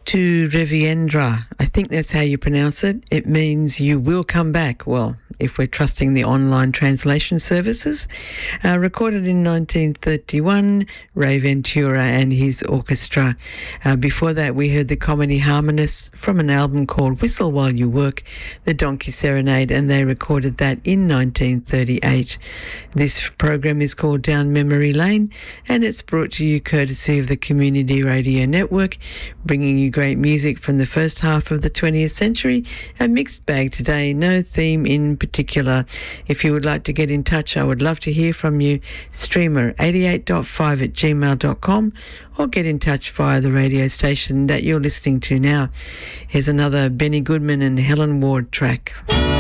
Tu reviendra. I think that's how you pronounce it. It means you will come back. Well, if we're trusting the online translation services. Recorded in 1931, Ray Ventura and his orchestra. Before that, we heard the Comedy Harmonists from an album called Whistle While You Work, the Donkey Serenade, and they recorded that in 1938. This program is called Down Memory Lane, and it's brought to you courtesy of the Community Radio Network, bringing you great music from the first half of the 20th century. A mixed bag today, no theme in particular. If you would like to get in touch, I would love to hear from you. Streamer88.5@gmail.com, or get in touch via the radio station that you're listening to now. Here's another Benny Goodman and Helen Ward track.